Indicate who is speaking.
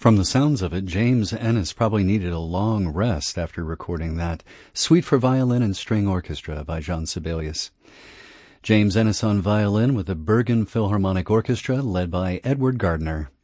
Speaker 1: From the sounds of it, James Ennis probably needed a long rest after recording that Suite for Violin and String Orchestra by Jean Sibelius. James Ennis on violin with the Bergen Philharmonic Orchestra led by Edward Gardner.